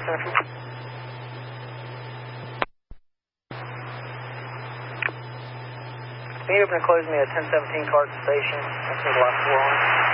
Can you open and close me at 1017 Carson Station? That's the last 4 on.